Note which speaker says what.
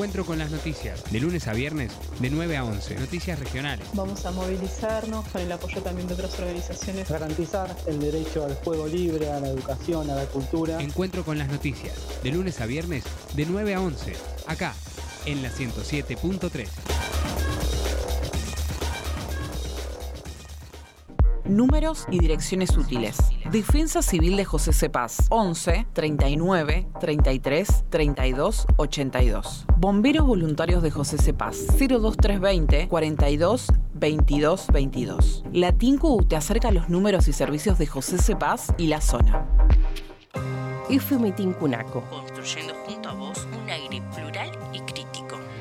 Speaker 1: Encuentro con las noticias, de lunes a viernes, de 9 a 11. Noticias regionales.
Speaker 2: Vamos a movilizarnos con el apoyo también de otras organizaciones.
Speaker 3: Garantizar el derecho al juego libre, a la educación, a la cultura.
Speaker 1: Encuentro con las noticias, de lunes a viernes, de 9 a 11. Acá, en la 107.3.
Speaker 4: Números y direcciones útiles. Defensa Civil de José Cepaz, 11 39 33 32 82. Bomberos Voluntarios de José Cepaz, 02320 42 22 22. La TINCU te acerca los números y servicios de José Cepaz y la zona.
Speaker 5: FM Tincunaco. Construyendo